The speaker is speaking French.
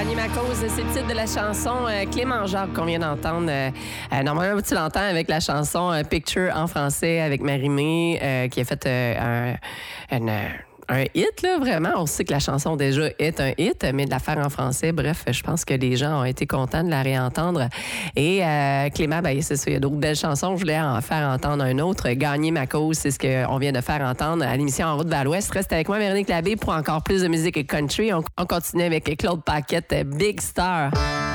Gagner ma cause, c'est le titre de la chanson Clément Jacques qu'on vient d'entendre. Normalement, tu l'entends avec la chanson Picture en français avec Marie-Mé qui a fait un hit, là, vraiment. On sait que la chanson déjà est un hit, mais de la faire en français, bref, je pense que les gens ont été contents de la réentendre. Et Clément, ben, c'est ça, il y a d'autres belles chansons. Je voulais en faire entendre un autre. Gagner ma cause, c'est ce qu'on vient de faire entendre à l'émission En route vers l'Ouest. Reste avec moi, Véronique Labbé, pour encore plus de musique et country. On continue avec Claude Paquette, Big Star.